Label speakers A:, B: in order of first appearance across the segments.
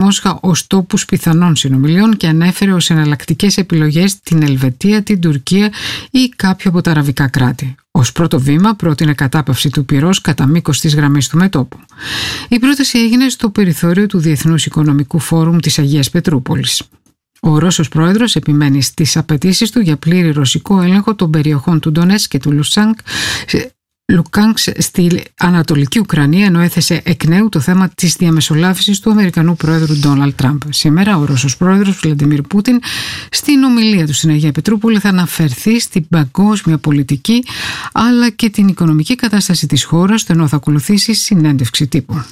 A: Μόσχα ως τόπους πιθανών συνομιλιών και ανέφερε ως εναλλακτικές επιλογές την Ελβετία, την Τουρκία ή κάποιο από τα αραβικά κράτη. Ως πρώτο βήμα πρότεινε κατάπαυση του πυρός κατά μήκος της γραμμής του μετώπου. Η πρόταση έγινε στο περιθώριο του Διεθνούς Οικονομικού Φόρουμ της Αγίας Πετρούπολης. Ο Ρώσος πρόεδρος επιμένει στις απαιτήσεις του για πλήρη ρωσικό έλεγχο των περιοχών του Ντονέτσκ και του Λουκάνσκ στη Ανατολική Ουκρανία, ενώ έθεσε εκ νέου το θέμα της διαμεσολάβησης του Αμερικανού πρόεδρου Ντόναλντ Τραμπ. Σήμερα ο Ρώσος πρόεδρος Βλαντιμίρ Πούτιν στην ομιλία του στην Αγία Πετρούπολη θα αναφερθεί στην παγκόσμια πολιτική αλλά και την οικονομική κατάσταση της χώρας, ενώ θα ακολουθήσει συνέντευξη τύπου.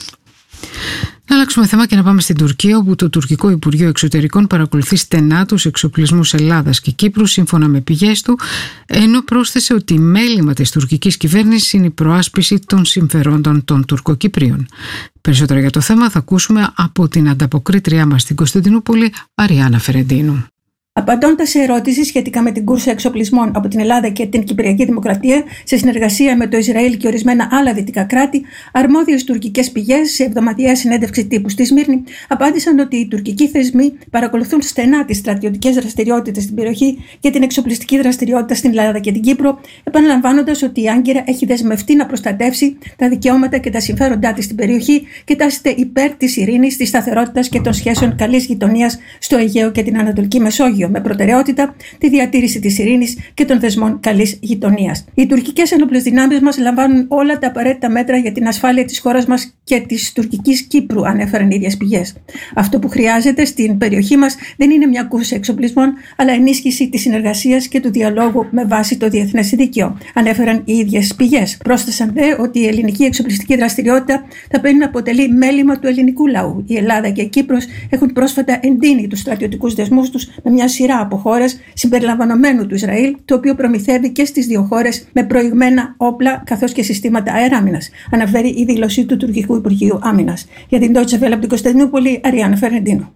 A: Να αλλάξουμε θέμα και να πάμε στην Τουρκία, όπου το Τουρκικό Υπουργείο Εξωτερικών παρακολουθεί στενά τους εξοπλισμούς Ελλάδας και Κύπρου, σύμφωνα με πηγές του, ενώ πρόσθεσε ότι μέλημα της τουρκικής κυβέρνησης είναι η προάσπιση των συμφερόντων των Τουρκοκυπρίων. Περισσότερα για το θέμα θα ακούσουμε από την ανταποκρίτριά μας στην Κωνσταντινούπολη, Αριάννα Φερεντίνου.
B: Απαντώντας σε ερώτηση σχετικά με την κούρσα εξοπλισμών από την Ελλάδα και την Κυπριακή Δημοκρατία σε συνεργασία με το Ισραήλ και ορισμένα άλλα δυτικά κράτη, αρμόδιες τουρκικές πηγές σε εβδομαδιαία συνέντευξη τύπου στη Σμύρνη απάντησαν ότι οι τουρκικοί θεσμοί παρακολουθούν στενά τις στρατιωτικές δραστηριότητες στην περιοχή και την εξοπλιστική δραστηριότητα στην Ελλάδα και την Κύπρο, επαναλαμβάνοντας ότι η Άγκυρα έχει δεσμευτεί να προστατεύσει τα δικαιώματα και τα συμφέροντά της στην περιοχή και τάσσεται υπέρ της ειρήνης, της σταθερότητας και των σχέσεων καλής γειτονίας στο Αιγαίο και την Ανατολική Μεσόγειο, με προτεραιότητα τη διατήρηση της ειρήνης και των δεσμών καλής γειτονίας. Οι τουρκικές ενόπλες δυνάμεις μας λαμβάνουν όλα τα απαραίτητα μέτρα για την ασφάλεια της χώρας μας και της τουρκικής Κύπρου, ανέφεραν οι ίδιες πηγές. Αυτό που χρειάζεται στην περιοχή μας δεν είναι μια κούρσα εξοπλισμών, αλλά ενίσχυση της συνεργασίας και του διαλόγου με βάση το διεθνές δίκαιο, ανέφεραν οι ίδιες πηγές. Πρόσθεσαν δε ότι η ελληνική εξοπλιστική δραστηριότητα θα πρέπει να αποτελεί μέλημα του ελληνικού λαού. Η Ελλάδα και η Κύπρος έχουν πρόσφατα εντείνει τους στρατιωτικούς δεσμούς τους με μια σειρά από χώρες, συμπεριλαμβανομένου του Ισραήλ, το οποίο προμηθεύει και στις δύο χώρες με προηγμένα όπλα καθώς και συστήματα αεράμινας, αναφέρει η δήλωση του Τουρκικού Υπουργείου Άμυνας. Για την Deutsche Welle από την Κωνσταντινούπολη, Αριάννα Φερεντίνου.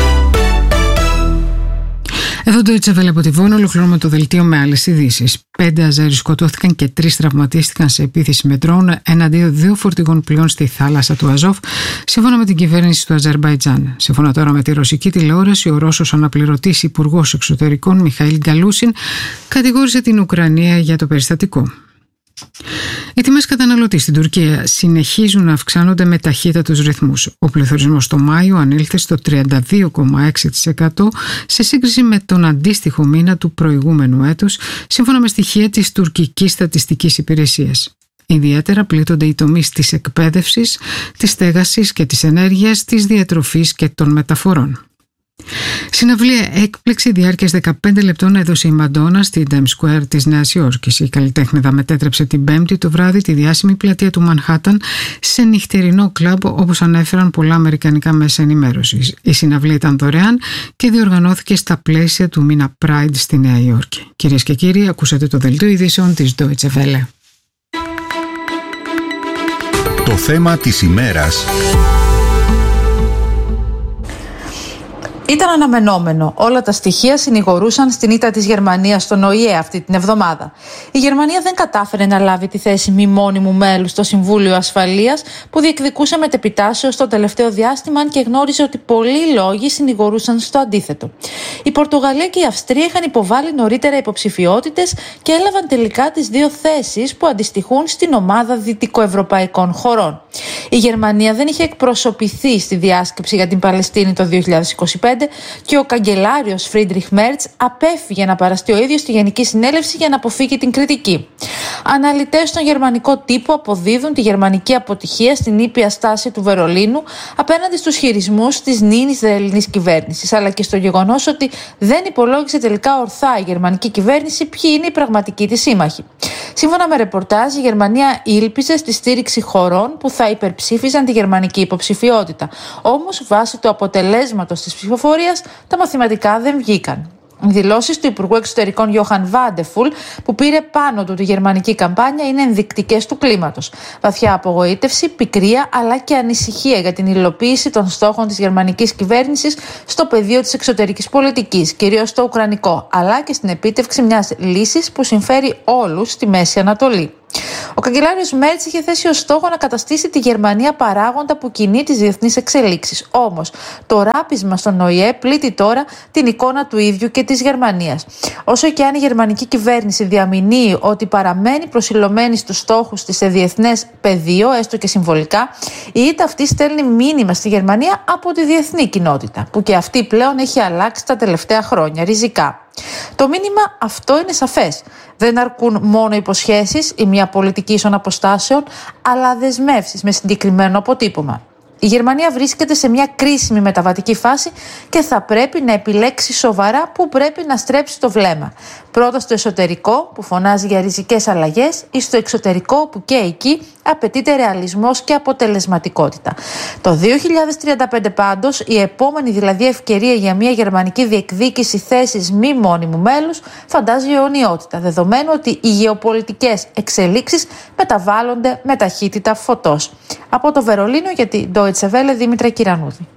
A: Εδώ το Deutsche Welle από τη Βόνη, ολοκληρώνουμε το δελτίο με άλλες ειδήσεις. 5 Αζέροι σκοτώθηκαν και 3 τραυματίστηκαν σε επίθεση με ντρόουν εναντίον 2 φορτηγών πλοίων στη θάλασσα του Αζόφ, σύμφωνα με την κυβέρνηση του Αζερμπαϊτζάν. Σύμφωνα τώρα με τη ρωσική τηλεόραση, ο Ρώσος αναπληρωτής υπουργός εξωτερικών Μιχαήλ Γκαλούσιν κατηγόρησε την Ουκρανία για το περιστατικό. Οι τιμές καταναλωτή στην Τουρκία συνεχίζουν να αυξάνονται με ταχύτατους ρυθμούς. Ο πληθωρισμός το Μάιο ανήλθε στο 32,6% σε σύγκριση με τον αντίστοιχο μήνα του προηγούμενου έτους, σύμφωνα με στοιχεία της τουρκικής στατιστικής υπηρεσίας. Ιδιαίτερα πλήττονται οι τομείς της εκπαίδευσης, της στέγασης και της ενέργειας, της διατροφής και των μεταφορών. Συναυλία έκπληξη διάρκειας 15 λεπτών έδωσε η Μαντόνα στη Times Square της Νέας Υόρκης. Η καλλιτέχνηδα μετέτρεψε την Πέμπτη το βράδυ τη διάσημη πλατεία του Μανχάταν σε νυχτερινό κλαμπ, όπως ανέφεραν πολλά αμερικανικά μέσα ενημέρωσης. Η συναυλία ήταν δωρεάν και διοργανώθηκε στα πλαίσια του μήνα Pride στη Νέα Υόρκη. Κυρίες και κύριοι, ακούσατε το δελτίο ειδήσεων της Deutsche Welle.
C: Το θέμα της ημέρας.
D: Ήταν αναμενόμενο. Όλα τα στοιχεία συνηγορούσαν στην ήττα της Γερμανίας στον ΟΗΕ αυτή την εβδομάδα. Η Γερμανία δεν κατάφερε να λάβει τη θέση μη μόνιμου μέλους στο Συμβούλιο Ασφαλείας που διεκδικούσε μετεπιτάσεως στο τελευταίο διάστημα, αν και γνώριζε ότι πολλοί λόγοι συνηγορούσαν στο αντίθετο. Η Πορτογαλία και η Αυστρία είχαν υποβάλει νωρίτερα υποψηφιότητες και έλαβαν τελικά τις 2 θέσεις που αντιστοιχούν στην ομάδα δυτικοευρωπαϊκών χωρών. Η Γερμανία δεν είχε εκπροσωπηθεί στη διάσκεψη για την Παλαιστίνη το 2025 και ο καγκελάριος Φρίντριχ Μέρτς απέφυγε να παραστεί ο ίδιος στη Γενική Συνέλευση για να αποφύγει την κριτική. Αναλυτές στον γερμανικό τύπο αποδίδουν τη γερμανική αποτυχία στην ήπια στάση του Βερολίνου απέναντι στους χειρισμούς της νυν Ισραηλινής κυβέρνησης, αλλά και στο γεγονός ότι δεν υπολόγισε τελικά ορθά η γερμανική κυβέρνηση ποιοι είναι οι πραγματικοί της σύμμαχοι. Σύμφωνα με ρεπορτάζ, η Γερμανία ήλπιζε στη στήριξη χωρών που θα υπερψήφιζαν τη γερμανική υποψηφιότητα. Όμως, βάσει του αποτελέσματος της ψηφοφορίας, τα μαθηματικά δεν βγήκαν. Οι δηλώσεις του Υπουργού Εξωτερικών Γιώχαν Βάντεφουλ, που πήρε πάνω του τη γερμανική καμπάνια, είναι ενδεικτικές του κλίματος. Βαθιά απογοήτευση, πικρία αλλά και ανησυχία για την υλοποίηση των στόχων της γερμανικής κυβέρνησης στο πεδίο της εξωτερικής πολιτικής, κυρίως στο ουκρανικό, αλλά και στην επίτευξη μιας λύσης που συμφέρει όλους στη Μέση Ανατολή. Ο καγκελάριος Μέρτς είχε θέσει ως στόχο να καταστήσει τη Γερμανία παράγοντα που κινεί τις διεθνείς εξελίξεις. Όμως, το ράπισμα στον ΟΗΕ πλήττει τώρα την εικόνα του ίδιου και της Γερμανίας. Όσο και αν η γερμανική κυβέρνηση διαμηνύει ότι παραμένει προσιλωμένη στους στόχους της σε διεθνές πεδίο, έστω και συμβολικά, η ήττα αυτή στέλνει μήνυμα στη Γερμανία από τη διεθνή κοινότητα, που και αυτή πλέον έχει αλλάξει τα τελευταία χρόνια ριζικά. Το μήνυμα αυτό είναι σαφές. Δεν αρκούν μόνο υποσχέσεις ή μια πολιτική ίσων αποστάσεων, αλλά δεσμεύσεις με συγκεκριμένο αποτύπωμα. Η Γερμανία βρίσκεται σε μια κρίσιμη μεταβατική φάση και θα πρέπει να επιλέξει σοβαρά που πρέπει να στρέψει το βλέμμα. Πρώτα στο εσωτερικό που φωνάζει για ριζικές αλλαγές ή στο εξωτερικό που και εκεί απαιτείται ρεαλισμός και αποτελεσματικότητα. Το 2035 πάντως, η επόμενη δηλαδή ευκαιρία για μια γερμανική διεκδίκηση θέσης μη μόνιμου μέλους φαντάζει αιωνιότητα, δεδομένου ότι οι γεωπολιτικές εξελίξεις μεταβάλλονται με ταχύτητα φωτός. Από το Βερολίνο για την Deutsche Welle, Δήμητρα Κυρανούδη.